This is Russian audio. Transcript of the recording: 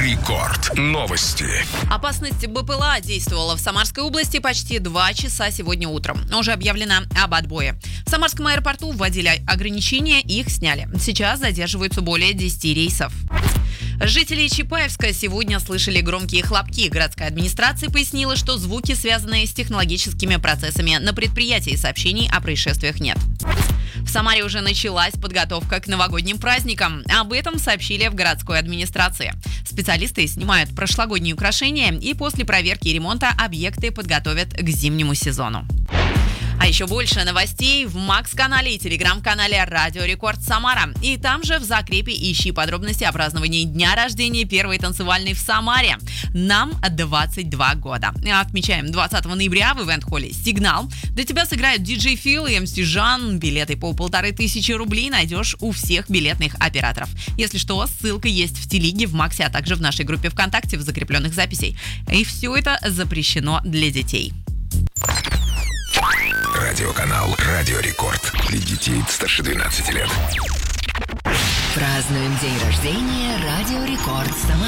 Рекорд. Новости. Опасность БПЛА действовала в Самарской области почти 2 часа сегодня утром. Уже объявлено об отбое. В Самарском аэропорту вводили ограничения, их сняли. Сейчас задерживаются более 10 рейсов. Жители Чапаевска сегодня слышали громкие хлопки. Городская администрация пояснила, что звуки, связанные с технологическими процессами на предприятии, сообщений о происшествиях нет. В Самаре уже началась подготовка к новогодним праздникам. Об этом сообщили в городской администрации. Специалисты снимают прошлогодние украшения и после проверки и ремонта объекты подготовят к зимнему сезону. А еще больше новостей в Макс-канале и телеграм-канале «Радио Рекорд Самара». И там же в закрепе ищи подробности о праздновании дня рождения первой танцевальной в Самаре. Нам 22 года. Отмечаем 20 ноября в ивент-холле «Сигнал». Для тебя сыграют диджей Фил и МС Жан. Билеты по 1500 рублей найдешь у всех билетных операторов. Если что, ссылка есть в телеге, в Максе, а также в нашей группе ВКонтакте в закрепленных записей. И все это запрещено для детей. Радиоканал «Радио Рекорд». Для детей старше 12 лет. Празднуем день рождения «Радио Рекорд Самара».